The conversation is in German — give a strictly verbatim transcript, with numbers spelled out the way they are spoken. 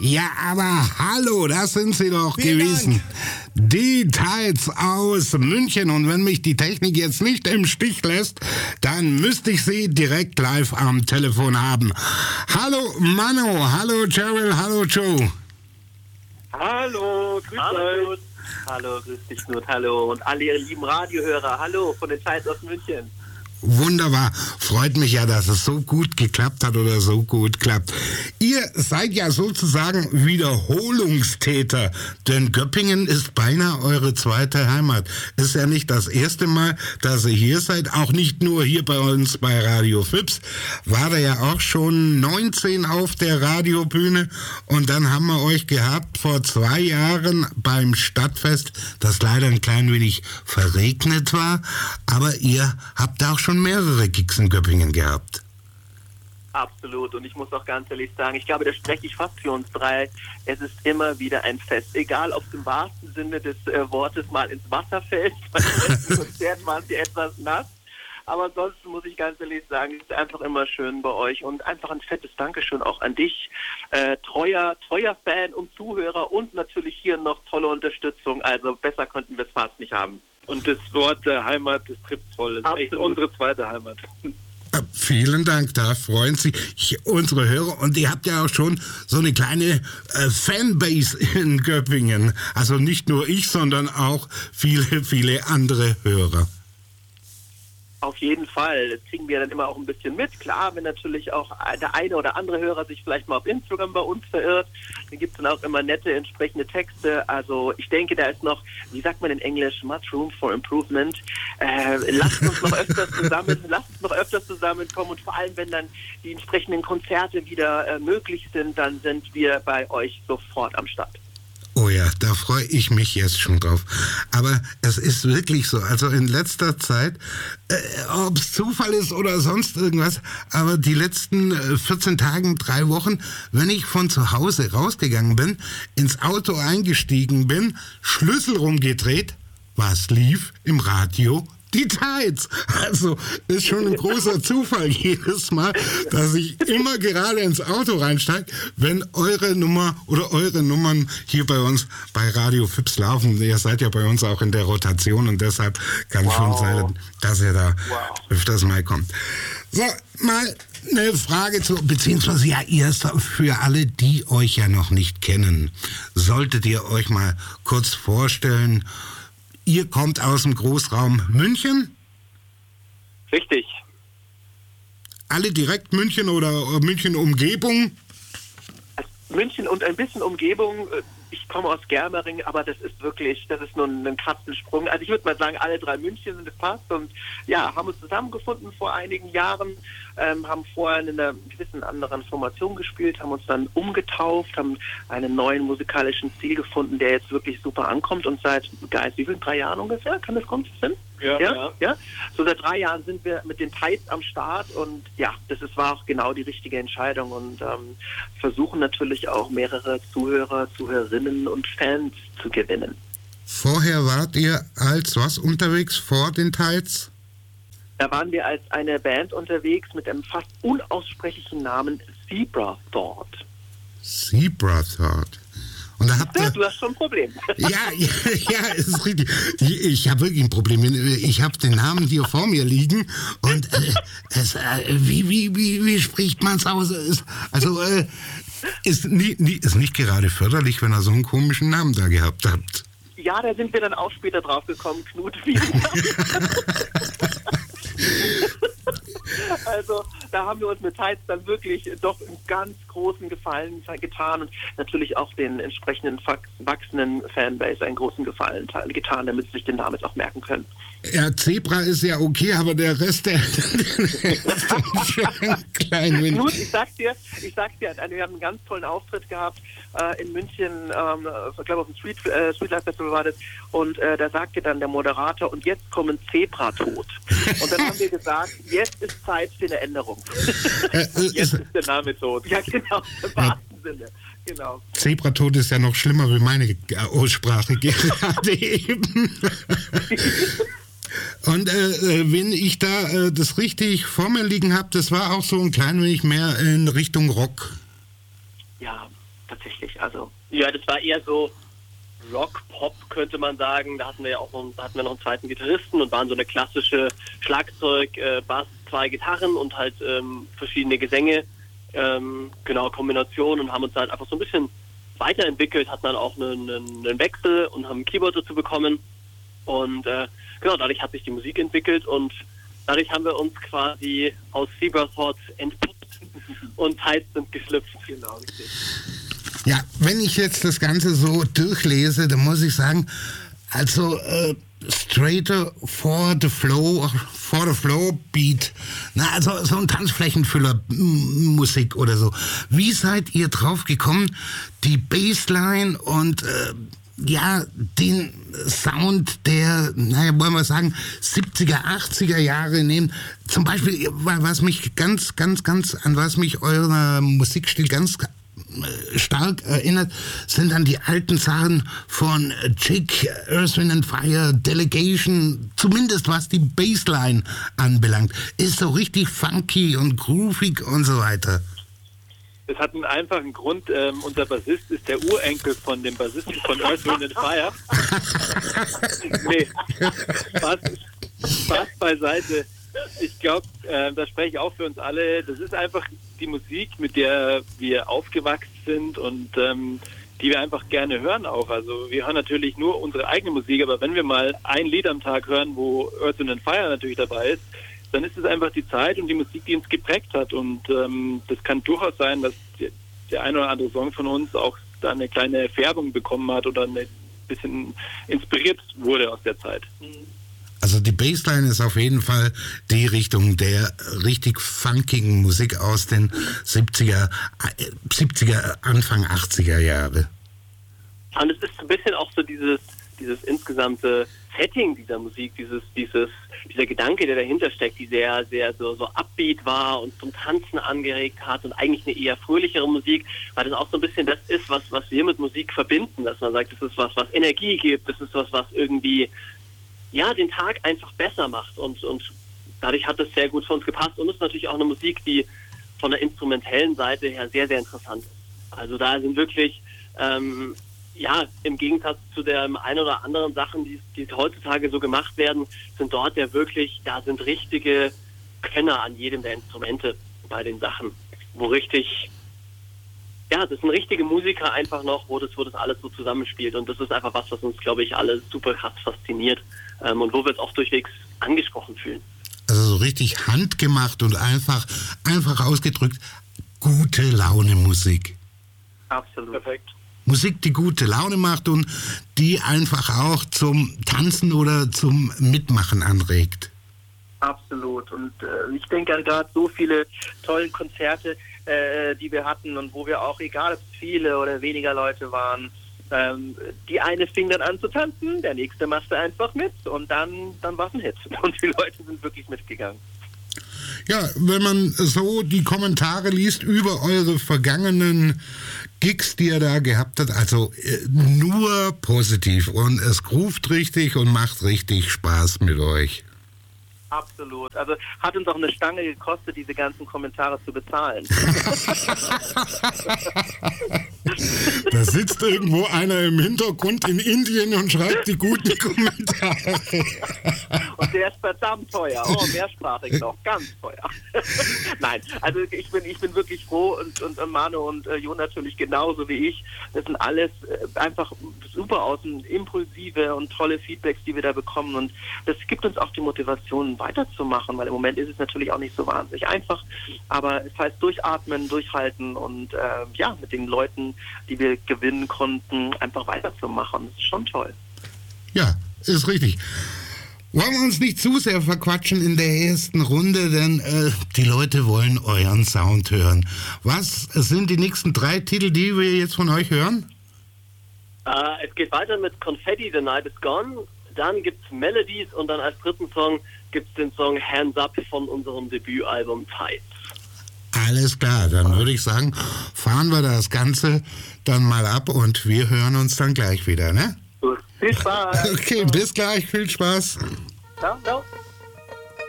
Ja, aber hallo, das sind sie doch Vielen gewesen. Dank. Die Tides aus München. Und wenn mich die Technik jetzt nicht im Stich lässt, dann müsste ich sie direkt live am Telefon haben. Hallo Mano, hallo Cheryl, hallo Joe. Hallo, grüß hallo. euch. Hallo, grüß dich Knut, hallo. Und alle ihre lieben Radiohörer, hallo von den Tides aus München. Wunderbar. Freut mich ja, dass es so gut geklappt hat oder so gut klappt. Ihr seid ja sozusagen Wiederholungstäter, denn Göppingen ist beinahe eure zweite Heimat. Ist ja nicht das erste Mal, dass ihr hier seid, auch nicht nur hier bei uns bei Radio Fips. War da ja auch schon neunzehn auf der Radiobühne und dann haben wir euch gehabt vor zwei Jahren beim Stadtfest, das leider ein klein wenig verregnet war, aber ihr habt auch schon mehrere Gigs in Göppingen gehabt. Absolut. Und ich muss auch ganz ehrlich sagen, ich glaube, da spreche ich fast für uns drei. Es ist immer wieder ein Fest. Egal, ob es im wahrsten Sinne des äh, Wortes mal ins Wasser fällt. Beim letzten Konzert waren sie etwas nass. Aber ansonsten muss ich ganz ehrlich sagen, es ist einfach immer schön bei euch. Und einfach ein fettes Dankeschön auch an dich. Äh, treuer, treuer Fan und Zuhörer und natürlich hier noch tolle Unterstützung. Also besser könnten wir es fast nicht haben. Und das Wort äh, Heimat, das trifft voll. Das ist echt unsere zweite Heimat. Ja, vielen Dank, da freuen sich unsere Hörer. Und ihr habt ja auch schon so eine kleine äh, Fanbase in Göppingen. Also nicht nur ich, sondern auch viele, viele andere Hörer. Auf jeden Fall. Das kriegen wir dann immer auch ein bisschen mit. Klar, wenn natürlich auch der eine oder andere Hörer sich vielleicht mal auf Instagram bei uns verirrt, dann gibt es dann auch immer nette entsprechende Texte. Also ich denke, da ist noch, wie sagt man in Englisch, much room for improvement. Äh, lasst uns noch öfters zusammen, lasst uns noch öfters zusammenkommen und vor allem, wenn dann die entsprechenden Konzerte wieder äh, möglich sind, dann sind wir bei euch sofort am Start. Oh ja, da freue ich mich jetzt schon drauf. Aber es ist wirklich so, also in letzter Zeit, äh, ob es Zufall ist oder sonst irgendwas, aber die letzten äh, vierzehn Tagen, drei Wochen, wenn ich von zu Hause rausgegangen bin, ins Auto eingestiegen bin, Schlüssel rumgedreht, was lief im Radio? Die Tides. Also ist schon ein großer Zufall jedes Mal, dass ich immer gerade ins Auto reinsteige, wenn eure Nummer oder eure Nummern hier bei uns bei Radio Fips laufen. Ihr seid ja bei uns auch in der Rotation und deshalb kann wow. schon sein, dass ihr da wow. öfters mal kommt. So, mal eine Frage zu, beziehungsweise ja, erst für alle, die euch ja noch nicht kennen. Solltet ihr euch mal kurz vorstellen, ihr kommt aus dem Großraum München? Richtig. Alle direkt München oder München-Umgebung? München und ein bisschen Umgebung. Ich komme aus Germering, aber das ist wirklich, das ist nur ein Katzensprung. Also ich würde mal sagen, alle drei München sind es passt und ja, haben uns zusammengefunden vor einigen Jahren, ähm, haben vorher in einer gewissen anderen Formation gespielt, haben uns dann umgetauft, haben einen neuen musikalischen Stil gefunden, der jetzt wirklich super ankommt und seit, Geist, wie viel, drei Jahren ungefähr, kann das kommen? Ja, ja, ja. ja. So seit drei Jahren sind wir mit den Tides am Start und ja, das ist, war auch genau die richtige Entscheidung und ähm, versuchen natürlich auch mehrere Zuhörer, Zuhörerinnen und Fans zu gewinnen. Vorher wart ihr als was unterwegs vor den Tides? Da waren wir als eine Band unterwegs mit einem fast unaussprechlichen Namen Zebra Thought. Zebra Thought. Und da habt ihr, ja, du hast schon ein Problem. Ja, ja, ja, ist richtig. Ich, ich habe wirklich ein Problem. Ich habe den Namen hier vor mir liegen und äh, es, äh, wie, wie, wie, wie spricht man es aus? Also äh, ist, nie, nie, ist nicht gerade förderlich, wenn ihr so einen komischen Namen da gehabt habt. Ja, da sind wir dann auch später drauf gekommen, Knut. Wie Also da haben wir uns mit Tides dann wirklich doch einen ganz großen Gefallen getan und natürlich auch den entsprechenden wachsenden Fanbase einen großen Gefallen getan, damit sie sich den Namen jetzt auch merken können. Ja, Zebra ist ja okay, aber der Rest, der ist schon klein wenig. Knut, ich sag dir, ich sag dir, wir haben einen ganz tollen Auftritt gehabt äh, in München, ähm, ich glaube auf dem Street, äh, Streetlife Festival war das, und äh, da sagte dann der Moderator, und jetzt kommen Zebra tot. Und dann haben wir gesagt, jetzt ist Zeit für eine Änderung. Jetzt ist der Name tot. Ja, genau, im wahrsten Sinne. Genau. Zebratod ist ja noch schlimmer wie meine Aussprache gerade eben. Und äh, wenn ich da äh, das richtig vor mir liegen habe, das war auch so ein klein wenig mehr in Richtung Rock. Ja, tatsächlich. Also ja, das war eher so Rock-Pop, könnte man sagen. Da hatten wir ja auch noch, da hatten wir noch einen zweiten Gitarristen und waren so eine klassische Schlagzeug, äh, Bass, zwei Gitarren und halt ähm, verschiedene Gesänge, ähm, genau, Kombinationen, und haben uns halt einfach so ein bisschen weiterentwickelt, hatten dann auch einen, einen Wechsel und haben ein Keyboard dazu bekommen. Und äh, genau, dadurch hat sich die Musik entwickelt und dadurch haben wir uns quasi aus Zebra Thoughts entpuppt und Tights sind geschlüpft. Genau, richtig. Ja, wenn ich jetzt das Ganze so durchlese, dann muss ich sagen, also äh, straighter for the flow, for the flow Beat, na, also so ein Tanzflächenfüller Musik oder so. Wie seid ihr drauf gekommen, die Bassline und äh, ja, den Sound der, naja, wollen wir sagen, siebziger, achtziger Jahre nehmen. Zum Beispiel, was mich ganz, ganz, ganz, an was mich euer Musikstil ganz stark erinnert, sind an die alten Sachen von Chick, Earth, Wind and Fire, Delegation, zumindest was die Bassline anbelangt. Ist so richtig funky und groovig und so weiter. Es hat einen einfachen Grund. Ähm, unser Bassist ist der Urenkel von dem Bassisten von Earth, Wind and Fire. Nee, Spaß, Spaß beiseite. Ich glaube, äh, da spreche ich auch für uns alle. Das ist einfach die Musik, mit der wir aufgewachsen sind und ähm, die wir einfach gerne hören auch. Also wir hören natürlich nur unsere eigene Musik, aber wenn wir mal ein Lied am Tag hören, wo Earth, Wind and Fire natürlich dabei ist, dann ist es einfach die Zeit und die Musik, die uns geprägt hat. Und ähm, das kann durchaus sein, dass die, der ein oder andere Song von uns auch da eine kleine Färbung bekommen hat oder ein bisschen inspiriert wurde aus der Zeit. Also die Bassline ist auf jeden Fall die Richtung der richtig funkigen Musik aus den siebziger, siebziger, Anfang achtziger Jahre. Und es ist ein bisschen auch so dieses, dieses insgesamte Setting dieser Musik, dieses, dieses, dieser Gedanke, der dahinter steckt, die sehr, sehr so, so upbeat war und zum Tanzen angeregt hat und eigentlich eine eher fröhlichere Musik, weil das auch so ein bisschen das ist, was, was wir mit Musik verbinden, dass man sagt, das ist was, was Energie gibt, das ist was, was irgendwie, ja, den Tag einfach besser macht und, und dadurch hat das sehr gut für uns gepasst und es ist natürlich auch eine Musik, die von der instrumentellen Seite her sehr, sehr interessant ist. Also da sind wirklich, ähm, ja, im Gegensatz zu der ein oder anderen Sachen, die, die heutzutage so gemacht werden, sind dort ja wirklich, da sind richtige Könner an jedem der Instrumente bei den Sachen, wo richtig, ja, das sind richtige Musiker einfach noch, wo das, wo das alles so zusammenspielt und das ist einfach was, was uns, glaube ich, alle super krass fasziniert ähm, und wo wir uns auch durchwegs angesprochen fühlen. Also so richtig handgemacht und einfach, einfach ausgedrückt, gute Laune Musik. Absolut. Perfekt. Musik, die gute Laune macht und die einfach auch zum Tanzen oder zum Mitmachen anregt. Absolut. Und äh, ich denke an gerade so viele tolle Konzerte, äh, die wir hatten und wo wir auch, egal ob es viele oder weniger Leute waren, ähm, die eine fing dann an zu tanzen, der nächste machte einfach mit und dann, dann war es ein Hit. Und die Leute sind wirklich mitgegangen. Ja, wenn man so die Kommentare liest über eure vergangenen Gigs, die ihr da gehabt habt, also äh, nur positiv und es groovt richtig und macht richtig Spaß mit euch. Absolut. Also hat uns auch eine Stange gekostet, diese ganzen Kommentare zu bezahlen. Da sitzt irgendwo einer im Hintergrund in Indien und schreibt die guten Kommentare. Und der ist verdammt teuer. Oh, mehrsprachig noch. Ganz teuer. Nein, also ich bin ich bin wirklich froh und, und, und Manu und äh, Jo natürlich genauso wie ich. Das sind alles äh, einfach super außen impulsive und tolle Feedbacks, die wir da bekommen. Und das gibt uns auch die Motivation, weiterzumachen, weil im Moment ist es natürlich auch nicht so wahnsinnig einfach, aber es heißt durchatmen, durchhalten und äh, ja, mit den Leuten, die wir gewinnen konnten, einfach weiterzumachen. Das ist schon toll. Ja, ist richtig. Wollen wir uns nicht zu sehr verquatschen in der ersten Runde, denn äh, die Leute wollen euren Sound hören. Was sind die nächsten drei Titel, die wir jetzt von euch hören? Uh, es geht weiter mit Confetti, The Night is Gone. Dann gibt es Melodies und dann als dritten Song gibt es den Song Hands Up von unserem Debütalbum Tights. Alles klar, dann würde ich sagen, fahren wir das Ganze dann mal ab und wir hören uns dann gleich wieder, ne? Gut, viel Spaß. Okay, bis gleich, viel Spaß. Ciao, ciao.